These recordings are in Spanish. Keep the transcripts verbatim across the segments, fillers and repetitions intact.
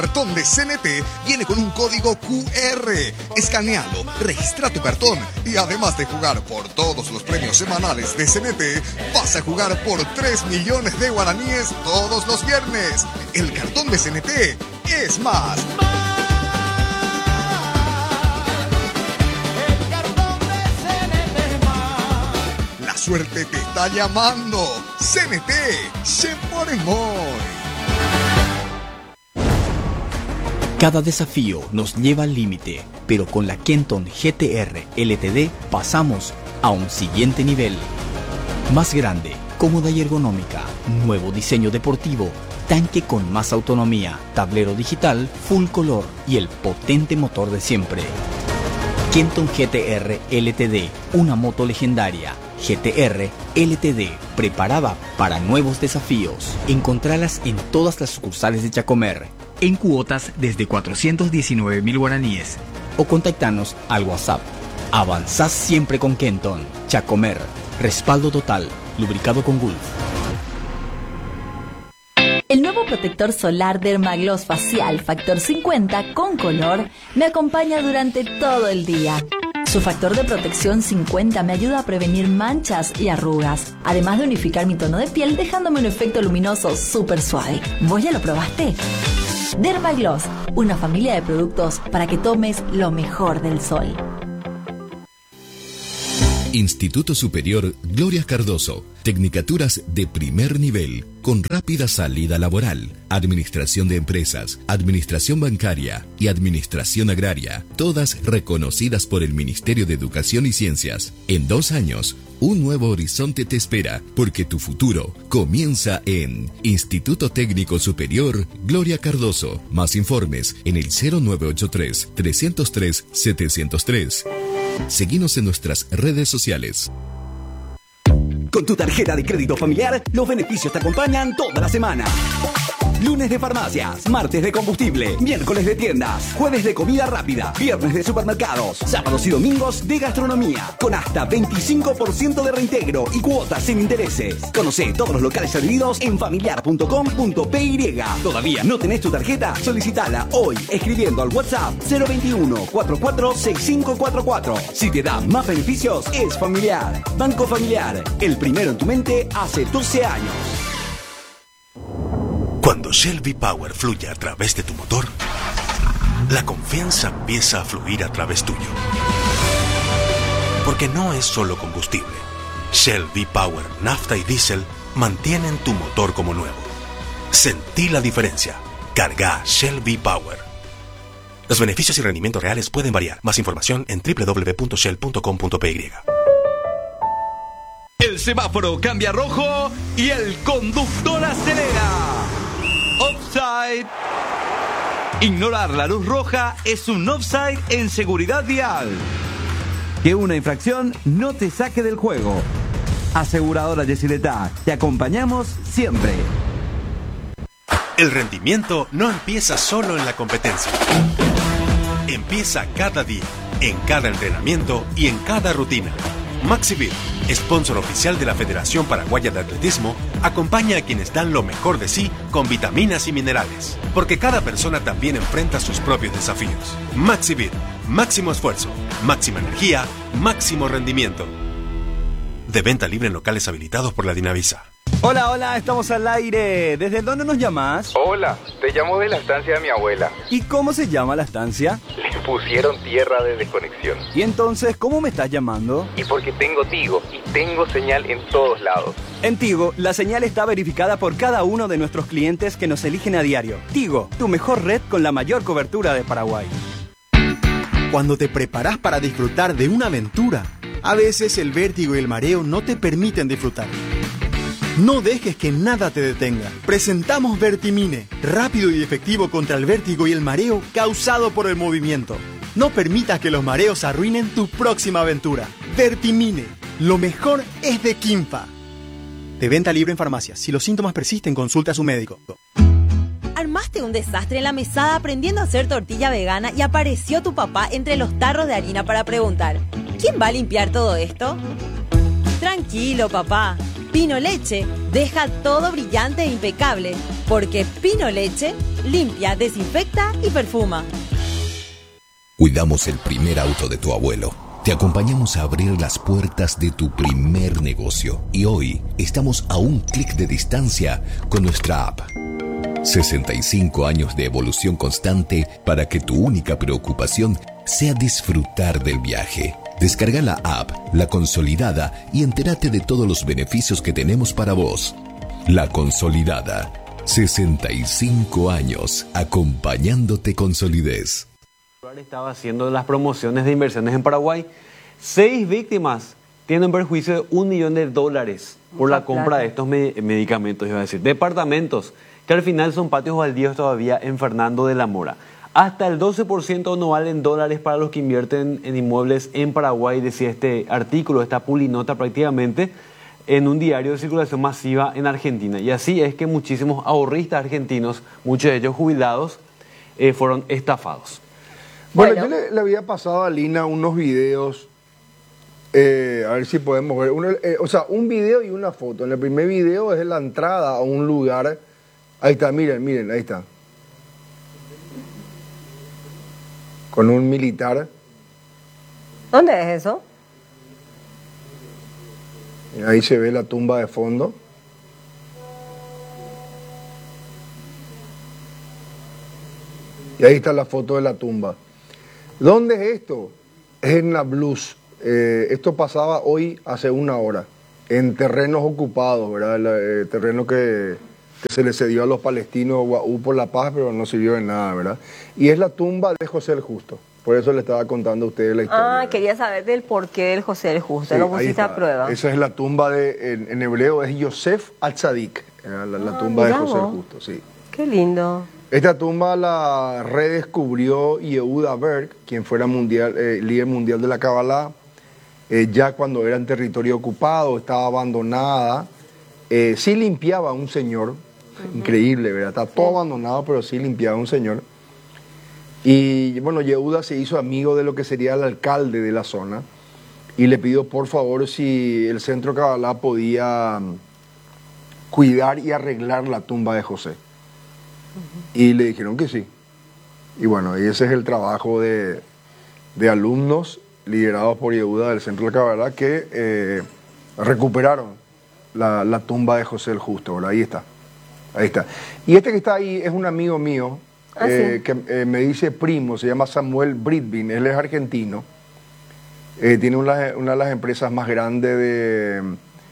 cartón de C N T viene con un código Q R. Escanealo, registra tu cartón y además de jugar por todos los premios semanales de C N T, vas a jugar por tres millones de guaraníes todos los viernes. El cartón de C N T es más. El cartón de C N T es más. La suerte te está llamando. C N T se pone muy. Cada desafío nos lleva al límite, pero con la Kenton G T R L T D pasamos a un siguiente nivel. Más grande, cómoda y ergonómica, nuevo diseño deportivo, tanque con más autonomía, tablero digital, full color y el potente motor de siempre. Kenton G T R L T D, una moto legendaria. G T R L T D, preparada para nuevos desafíos. Encontralas en todas las sucursales de Chacomer, en cuotas desde cuatrocientos diecinueve mil guaraníes. O contactanos al WhatsApp. Avanzás siempre con Kenton. Chacomer, respaldo total, lubricado con Gulf. El nuevo protector solar Dermagloss Facial Factor cincuenta con color me acompaña durante todo el día. Su factor de protección cincuenta me ayuda a prevenir manchas y arrugas, además de unificar mi tono de piel dejándome un efecto luminoso súper suave. ¿Vos ya lo probaste? Dermagloss, una familia de productos para que tomes lo mejor del sol. Instituto Superior Gloria Cardoso. Tecnicaturas de primer nivel, con rápida salida laboral. Administración de empresas, administración bancaria y administración agraria. Todas reconocidas por el Ministerio de Educación y Ciencias. En dos años, un nuevo horizonte te espera, porque tu futuro comienza en Instituto Técnico Superior Gloria Cardoso. Más informes en el cero nueve ocho tres, tres cero tres, siete cero tres. Seguinos en nuestras redes sociales. Con tu tarjeta de crédito familiar, los beneficios te acompañan toda la semana. Lunes de farmacias, martes de combustible, miércoles de tiendas, jueves de comida rápida, viernes de supermercados, sábados y domingos de gastronomía, con hasta veinticinco por ciento de reintegro y cuotas sin intereses. Conoce todos los locales servidos en familiar punto com punto p y. ¿Todavía no tenés tu tarjeta? Solicitala hoy escribiendo al WhatsApp cero veintiuno, cuarenta y cuatro, sesenta y cinco cuarenta y cuatro. Si te da más beneficios, es Familiar. Banco Familiar, el primero en tu mente hace doce años. Cuando Shell V-Power fluye a través de tu motor, la confianza empieza a fluir a través tuyo. Porque no es solo combustible. Shell V-Power, nafta y diésel mantienen tu motor como nuevo. Sentí la diferencia. Carga Shell V-Power. Los beneficios y rendimientos reales pueden variar. Más información en doble u doble u doble u punto shell punto com punto p y. El semáforo cambia a rojo y el conductor acelera. Offside. Ignorar la luz roja es un offside en seguridad vial. Que una infracción no te saque del juego. Aseguradora Yesileta, te acompañamos siempre. El rendimiento no empieza solo en la competencia. Empieza cada día, en cada entrenamiento y en cada rutina. Maxivir, sponsor oficial de la Federación Paraguaya de Atletismo, acompaña a quienes dan lo mejor de sí con vitaminas y minerales, porque cada persona también enfrenta sus propios desafíos. Maxivir, máximo esfuerzo, máxima energía, máximo rendimiento. De venta libre en locales habilitados por la Dinavisa. Hola, hola, estamos al aire. ¿Desde dónde nos llamas? Hola, te llamo de la estancia de mi abuela. ¿Y cómo se llama la estancia? Le pusieron tierra de desconexión. ¿Y entonces cómo me estás llamando? Y porque tengo Tigo y tengo señal en todos lados. En Tigo, la señal está verificada por cada uno de nuestros clientes que nos eligen a diario. Tigo, tu mejor red con la mayor cobertura de Paraguay. Cuando te preparás para disfrutar de una aventura, a veces el vértigo y el mareo no te permiten disfrutar. No dejes que nada te detenga. Presentamos Vertimine, rápido y efectivo contra el vértigo y el mareo causado por el movimiento. No permitas que los mareos arruinen tu próxima aventura. Vertimine, lo mejor es de Quimpa. De venta libre en farmacias. Si los síntomas persisten, consulta a su médico. Armaste un desastre en la mesada aprendiendo a hacer tortilla vegana y apareció tu papá entre los tarros de harina para preguntar: ¿quién va a limpiar todo esto? Tranquilo, papá. Pino Leche deja todo brillante e impecable, porque Pino Leche limpia, desinfecta y perfuma. Cuidamos el primer auto de tu abuelo. Te acompañamos a abrir las puertas de tu primer negocio. Y hoy estamos a un clic de distancia con nuestra app. sesenta y cinco años de evolución constante para que tu única preocupación sea disfrutar del viaje. Descarga la app, La Consolidada, y entérate de todos los beneficios que tenemos para vos. La Consolidada. sesenta y cinco años acompañándote con solidez. Estaba haciendo las promociones de inversiones en Paraguay. Seis víctimas tienen perjuicio de un millón de dólares por la compra de estos me medicamentos, iba a decir. Departamentos que al final son patios baldíos todavía en Fernando de la Mora. Hasta el doce por ciento no valen dólares para los que invierten en inmuebles en Paraguay, decía este artículo, esta pulinota prácticamente, en un diario de circulación masiva en Argentina. Y así es que muchísimos ahorristas argentinos, muchos de ellos jubilados, eh, fueron estafados. Bueno, bueno. yo le, le había pasado a Lina unos videos, eh, a ver si podemos ver, uno, eh, o sea, un video y una foto. En el primer video es la entrada a un lugar, ahí está, miren, miren, ahí está. Con un militar. ¿Dónde es eso? Ahí se ve la tumba de fondo. Y ahí está la foto de la tumba. ¿Dónde es esto? Es en la Blues. Eh, esto pasaba hoy hace una hora. En terrenos ocupados, ¿verdad? El, eh, terreno que, que se le cedió a los palestinos Guaú por la paz, pero no sirvió de nada, ¿verdad? Y es la tumba de José el Justo. Por eso le estaba contando a ustedes la historia. Ah, ¿verdad? quería saber del porqué del José el Justo. Sí, lo pusiste a prueba. Esa es la tumba de, en, en hebreo es Yosef al-Tzadik, la, la ah, tumba de mirá José el vos. Justo, sí. Qué lindo. Esta tumba la redescubrió Yehuda Berg, quien fuera mundial, eh, líder mundial de la Kabbalah, eh, ya cuando era en territorio ocupado, estaba abandonada. Eh, sí limpiaba un señor, uh-huh. Increíble, ¿verdad? Está todo abandonado, pero sí limpiaba un señor. Y bueno, Yehuda se hizo amigo de lo que sería el alcalde de la zona y le pidió por favor si el centro Kabbalah podía um, cuidar y arreglar la tumba de José. Uh-huh. Y le dijeron que sí. Y bueno, y ese es el trabajo de, de alumnos liderados por Yehuda del centro de Kabbalah que eh, recuperaron la, la tumba de José el Justo. ¿Verdad? Ahí está. Ahí está. Y este que está ahí es un amigo mío. Ah, eh, sí. que eh, me dice primo, se llama Samuel Britvin, él es argentino, eh, tiene una, una de las empresas más grandes de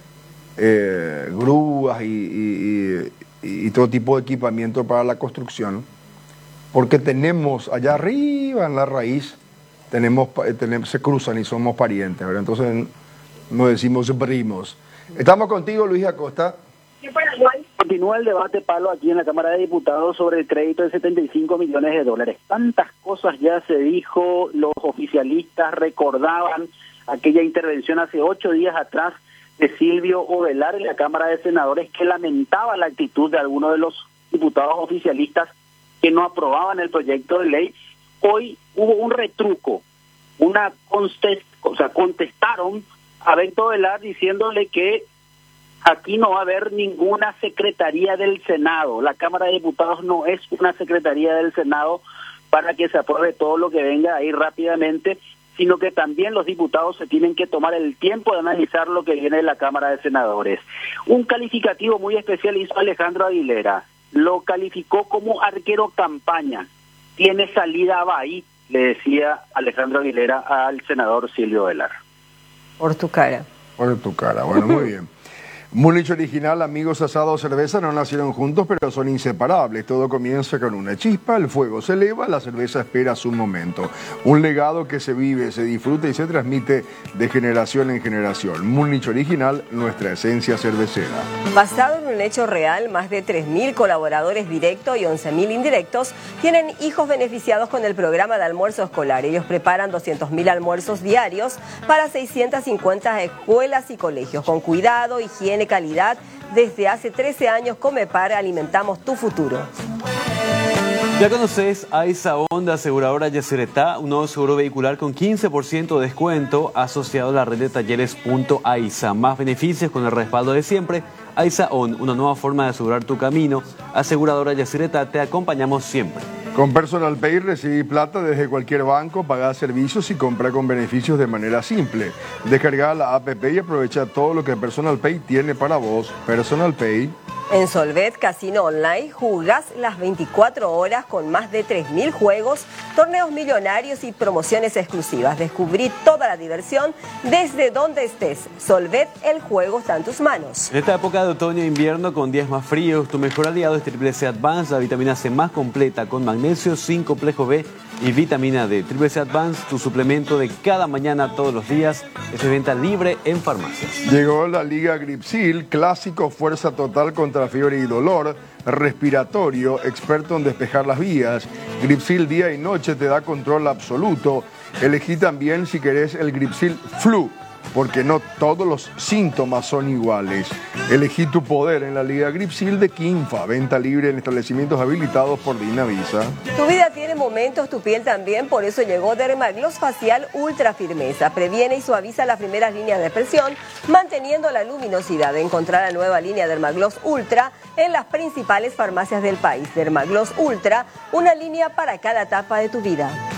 eh, grúas y, y, y, y todo tipo de equipamiento para la construcción, porque tenemos allá arriba en la raíz, tenemos, tenemos se cruzan y somos parientes, ¿verdad? Entonces nos decimos primos. Estamos contigo, Luis Acosta. Continúa el debate, Palo, aquí en la Cámara de Diputados sobre el crédito de setenta y cinco millones de dólares. Tantas cosas ya se dijo, los oficialistas recordaban aquella intervención hace ocho días atrás de Silvio Ovelar en la Cámara de Senadores, que lamentaba la actitud de algunos de los diputados oficialistas que no aprobaban el proyecto de ley. Hoy hubo un retruco, una contest, o sea, contestaron a Beto Ovelar diciéndole que aquí no va a haber ninguna secretaría del Senado. La Cámara de Diputados no es una secretaría del Senado para que se apruebe todo lo que venga ahí rápidamente, sino que también los diputados se tienen que tomar el tiempo de analizar lo que viene de la Cámara de Senadores. Un calificativo muy especial hizo Alejandro Aguilera. Lo calificó como arquero campaña. Tiene salida a Bahí, le decía Alejandro Aguilera al senador Silvio Ovelar. Por tu cara. Por tu cara, bueno, muy bien. Múnich original, amigos asados, cerveza no nacieron juntos, pero son inseparables. Todo comienza con una chispa, el fuego se eleva, la cerveza espera su momento. Un legado que se vive, se disfruta y se transmite de generación en generación. Múnich original, nuestra esencia cervecera. Basado en un hecho real, más de tres mil colaboradores directos y once mil indirectos tienen hijos beneficiados con el programa de almuerzo escolar. Ellos preparan doscientos mil almuerzos diarios para seiscientas cincuenta escuelas y colegios. Con cuidado, higiene, calidad. Desde hace trece años, Comepar, alimentamos tu futuro. Ya conoces AISA Honda Aseguradora Yacyretá, un nuevo seguro vehicular con quince por ciento de descuento asociado a la red de talleres punto AISA. Más beneficios con el respaldo de siempre. AISA On, una nueva forma de asegurar tu camino. Aseguradora Yacyretá, te acompañamos siempre. Con Personal Pay recibí plata desde cualquier banco, pagar servicios y comprar con beneficios de manera simple. Descarga la app y aprovecha todo lo que Personal Pay tiene para vos. Personal Pay. En Solvet Casino Online jugás las veinticuatro horas con más de tres mil juegos, torneos millonarios y promociones exclusivas. Descubrí toda la diversión desde donde estés. Solvet, el juego está en tus manos. En esta época de otoño e invierno con días más fríos, tu mejor aliado es Triple C Advance, la vitamina C más completa con magnesio, zinc, complejo B y vitamina D. Triple C Advance, tu suplemento de cada mañana todos los días, es de venta libre en farmacias. Llegó la Liga Gripsil, clásico, fuerza total contra fiebre y dolor, respiratorio, experto en despejar las vías. Gripsil día y noche te da control absoluto. Elegí también si querés el Gripsil Flu, porque no todos los síntomas son iguales. Elegí tu poder en la Liga Gripsil de Quinfa, venta libre en establecimientos habilitados por Dinavisa. Tu vida tiene momentos, tu piel también, por eso llegó Dermagloss Facial Ultra Firmeza. Previene y suaviza las primeras líneas de expresión, manteniendo la luminosidad. Encontrar la nueva línea Dermagloss Ultra en las principales farmacias del país. Dermagloss Ultra, una línea para cada etapa de tu vida.